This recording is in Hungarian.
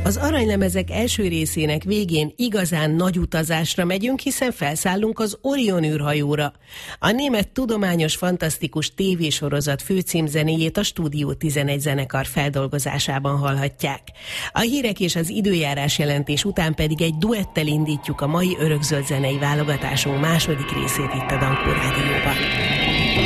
Az aranylemezek első részének végén igazán nagy utazásra megyünk, hiszen felszállunk az Orion űrhajóra. A német tudományos fantasztikus tévésorozat főcímzenéjét a Stúdió 11 zenekar feldolgozásában hallhatják. A hírek és az időjárás jelentés után pedig egy duettel indítjuk a mai örökzöld zenei válogatásunk második részét itt a Dankó Rádióban.